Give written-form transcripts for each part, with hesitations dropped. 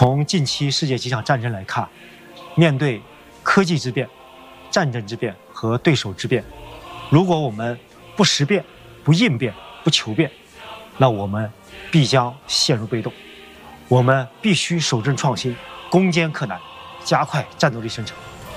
从近期世界几场战争来看，面对科技之变、战争之变和对手之变，如果我们不识变、不应变、不求变，那我们必将陷入被动。我们必须守正创新，攻坚克难，加快战斗力生成。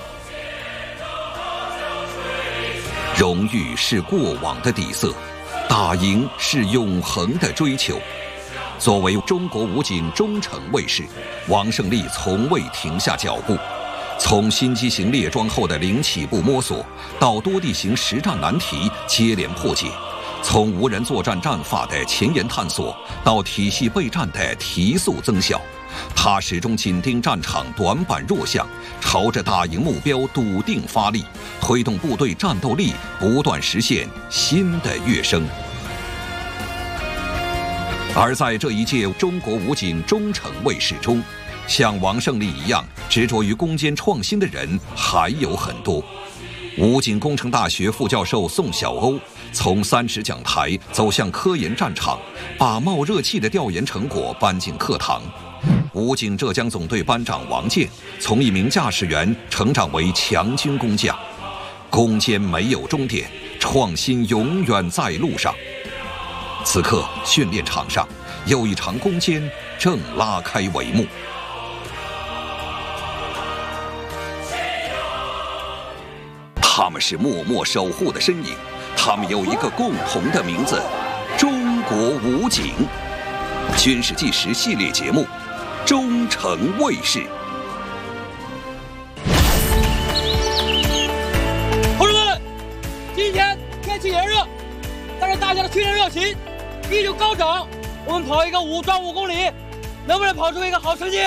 荣誉是过往的底色，打赢是永恒的追求。作为中国武警中程卫士，王胜利从未停下脚步。从新机型列装后的零起步摸索，到多地形实战难题接连破解；从无人作战战法的前沿探索，到体系备战的提速增效，他始终紧盯战场短板弱项，朝着打赢目标笃定发力，推动部队战斗力不断实现新的跃升。而在这一届中国武警中程卫士中，像王胜利一样执着于攻坚创新的人还有很多。武警工程大学副教授宋晓鸥从30讲台走向科研战场，把冒热气的调研成果搬进课堂。武警浙江总队班长王健从一名驾驶员成长为强军工匠。攻坚没有终点，创新永远在路上。此刻，训练场上又一场攻坚正拉开帷幕。他们是默默守护的身影，他们有一个共同的名字——中国武警。军事纪实系列节目《中程卫士》。 同志们，今天天气炎热，但是大家的训练热情依旧高涨。我们跑一个5转5公里，能不能跑出一个好成绩？